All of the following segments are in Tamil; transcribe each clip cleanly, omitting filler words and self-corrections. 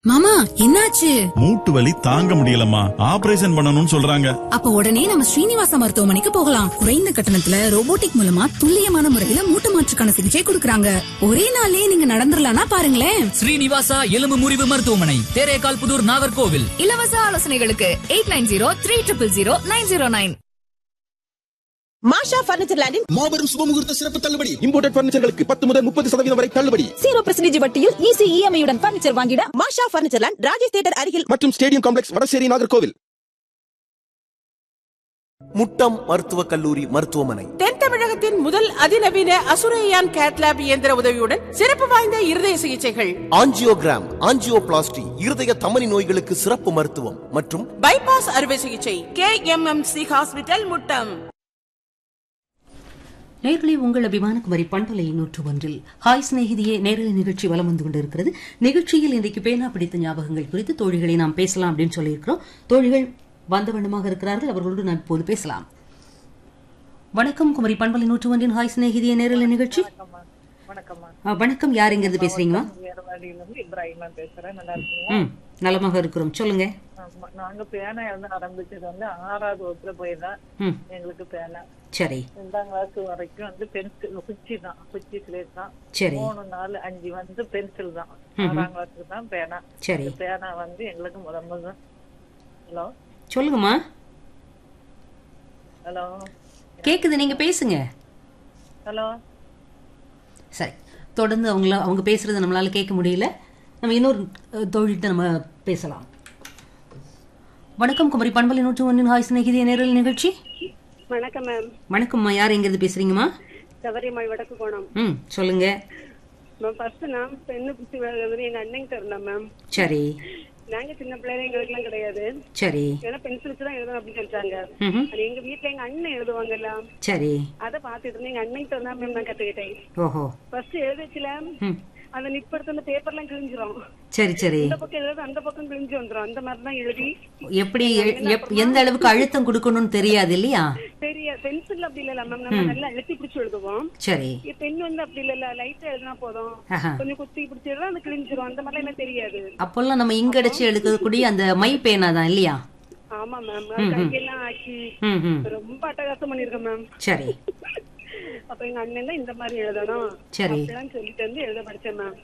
மாமா என்னாச்சு? மூட்டு வலி தாங்க முடியலம்மா, ஆபரேஷன் பண்ணணும்னு சொல்றாங்க. அப்ப உடனே நம்ம ஸ்ரீனிவாசா மருத்துவமனைக்கு போகலாம். குறைந்த கட்டணத்துல ரோபோட்டிக் மூலமா துல்லியமான முறையில மூட்டு மாற்றுக்கான சிகிச்சை கொடுக்கறாங்க. ஒரே நாள்லயே நீங்க நடந்துடலாம்னா பாருங்களேன். ஸ்ரீனிவாசா எலும்பு முறிவு மருத்துவமனை, தேரேகால் புதூர், நாகர்கோவில். இலவச ஆலோசனைகளுக்கு 8903000909. மாஷா பர்னிச்சர் லேண்டின் மாபெரும் சுபமுகூர்த்த சிறப்பு தள்ளுபடி. இம்போர்ட்டட் பர்னிச்சர்களுக்கு 10 முதல் 30% வரை தள்ளுபடி. 0% வட்டியில் ஈஸி இஎம்ஐ உடன் பர்னிச்சர் வாங்கிட மாஷா பர்னிச்சர் லேண்ட், ராஜேஷ் தியேட்டர் அருகில் மற்றும் ஸ்டேடியம் காம்ப்ளெக்ஸ், வடசேரி, நாகர்கோவில். முட்டம் மருத்துவக் கல்லூரி மருத்துவமனை தென் தமிழகத்தின் முதல் அதிநவீன அசுரையான் கேட்லாப் இயந்திர உதவியுடன் சிறப்பு வாய்ந்த இருதய சிகிச்சைகள், ஆஞ்சியோகிராம், ஆஞ்சியோபிளாஸ்டி, இருதய தமனி நோய்களுக்கு சிறப்பு மருத்துவம் மற்றும் பைபாஸ் அறுவை சிகிச்சை. KMMC hospital, Muttam. நேர்களை உங்கள் அபிமான குமரி பண்பலை 101 ஹாய் சிநேகிதியே நேரலை நிகழ்ச்சி வலம் வந்து கொண்டிருக்கிறது. நிகழ்ச்சியில் இன்றைக்கு பேனா பிடித்த ஞாபகங்கள் குறித்து தோழிகளை நாம் பேசலாம் அப்படின்னு சொல்லியிருக்கிறோம். தோழிகள் வந்த வண்ணமாக இருக்கிறார்கள், அவர்களோடு நாம் இப்போது பேசலாம். வணக்கம், குமரி பண்பலை 101 ஹாய் சிநேகிதியே நேரலை நிகழ்ச்சி. வணக்கம், யார் எங்கிருந்து பேசுறீங்களா? நலமாக இருக்கிறோம், சொல்லுங்க. நாங்க பேனா எழுத ஆரம்பிச்சது வந்து 6வது வகுப்புல போய்தான் எங்களுக்கு பேனா. சரி. 2ஆம் கிளாஸ் வரைக்கும் வந்து பென்சில், குச்சி தான், குச்சி ஸ்லேட் தான். சரி. 3, 4, 5 வந்து பென்சில் தான். 6ஆம் கிளாஸுக்கு தான் பேனா. சரி. பேனா வந்து எங்களுக்கு முதல். ஹலோ, சொல்லுங்கம்மா. ஹலோ, கேக்குது, நீங்க பேசுங்க. ஹலோ. சரி, தொடர்ந்து அவங்க பேசுறது நம்மளால கேட்க முடியல. நம்ம இன்னொரு தோழிட்ட நம்ம பேசலாம். வணக்கம், குமரி பண்பலை 101 ஹாய் சிநேகிதியே நேரலை நிகழ்ச்சி. வணக்கம் மேம். வணக்கம்மா, யார் எங்கிருந்து பேசுறீங்கம்மா? சபரிமாய் வடக்கு கோணம். சொல்லுங்க மேம். ஃபர்ஸ்ட் நான் பெண்ணு குச்சி விளையாடுறது எங்க அண்ணன் இருந்தேன் மேம். சரி. நாங்க சின்ன பிள்ளைங்க, எங்களுக்கு எல்லாம் கிடையாது. சரி. ஏன்னா பென்சில் வச்சு தான் எழுதணும் அப்படின்னு சொல்லிட்டாங்க. அது எங்க வீட்டுல எங்க அண்ணன் எழுதுவாங்கல்ல. சரி. அதை பாத்துட்டு இருந்தேன். எங்க அண்ணன் தான் மேம் நான் கத்துக்கிட்டேன். ஓஹோ. ஃபர்ஸ்ட் எழுதிச்சுல அந்த நிப்ப எடுத்து அந்த பேப்பர் எல்லாம் கிழிஞ்சிரும். சரி சரி. இந்த பக்கம் எழுது, அந்த பக்கம் கிழிஞ்சு வந்துரும். அந்த மாதிரி தான் எழுதி எப்படி எந்த அளவுக்கு அழுத்தம் கொடுக்கணும்னு தெரியாது இல்லையா? தெரியாது. பென்சில் அப்படி இல்ல மேம், நம்ம நல்லா அழுத்தி பிடிச்சு எழுதுவோம். சரி. பெண் வந்து அப்படி இல்ல, லைட்டா எழுதினா போதும். கொஞ்சம் குத்தி பிடிச்சி எழுதா அது கிழிஞ்சிரும். அந்த மாதிரி எனக்கு தெரியாது. அப்பெல்லாம் நம்ம இங்க அடிச்சு எழுதக்கூடிய அந்த மை பேனா தான் இல்லையா? ஆமா மேம். கையெல்லாம் ஆக்கி ரொம்ப அட்டகாசம் பண்ணிருக்கேன் மேம். சரி. அப்ப எங்க அண்ணன் தான் இந்த மாதிரி எழுதணும் அப்படிலாம் சொல்லிட்டு வந்து எழுத படிச்சேன் மேம்.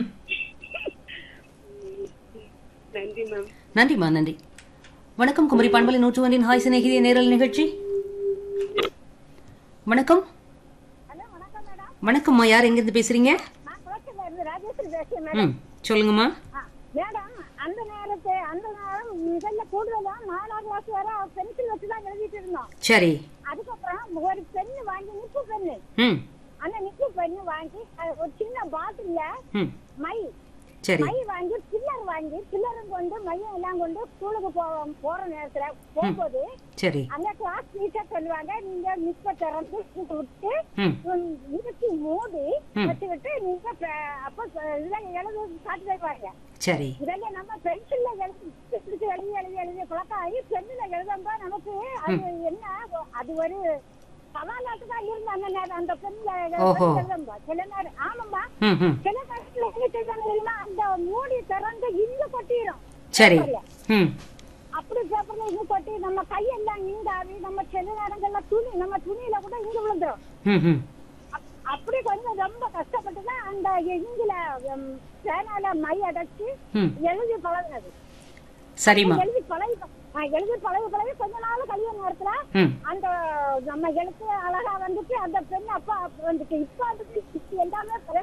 நன்றி மேம். நன்றிமா, நன்றி. வணக்கம், குமரி பண்பலை 101 ஹாய் சிநேகிதியே நேரலை நிகழ்ச்சி. வணக்கம். வணக்கம்மா, யார் எங்கிருந்து பேசுறீங்க? சொல்லுங்கம்மா. அந்த நேரம் முதல்ல கூடுதலா 4ஆம் கிளாஸ் வரை பென்சில் வச்சுதான் எழுதிட்டு இருந்தோம். சரி. அதுக்கப்புறம் ஒரு பெண்ணு வாங்கி, நிப்பு பெண்ணு, அந்த நிப்பு பெண்ணு வாங்கி ஒரு சின்ன பாட்டில்ல மை வாங்கி, பில்லரும் கொண்டு மையம் எல்லாம் கொண்டு ஸ்கூலுக்கு போற நேரத்துல போகும்போது அந்த கிளாஸ் டீச்சர் சொல்லுவாங்க, நீங்க நிப்ப திறந்து விட்டு இழுத்து மூடி வச்சுக்கிட்டு நீங்க அப்ப இதெல்லாம் எழுத காட்டி வைப்பாங்க. சரி. இதெல்லாம் நம்ம பென்சில்ல எழுதி பழக்கம் ஆகி பெண்ணுல எழுதும்போ நமக்கு அது என்ன, அது ஒரு சவாலாட்டு தான் இருந்து அந்த நேரம் அந்த பெண்ணுல எழுதும்போ சில நேரம். ஆமாம்பா, சில நேரத்துல என்ன அந்த மூடி திறந்து இங்கு கொட்டிடும். சரி. அப்படி பேப்பர்ல இங்கு கொட்டி நம்ம கையெல்லாம் இங்காவி, நம்ம சில நேரங்கள்ல நம்ம துணியில கூட இங்கு விழுந்துரும். அப்படி கொஞ்சம் ரொம்ப கஷ்டப்பட்டுதான் அந்த இங்குல பேனால மை அடைச்சு எழுதி பழகுனது. சரிமா. எழுதி பழகி கொஞ்ச நாள் கழிவு நேரத்துல அந்த நம்ம எழுத்து அழகா வந்துட்டு அந்த பெண் அப்ப வந்துட்டு இப்ப வந்துட்டு எல்லாமே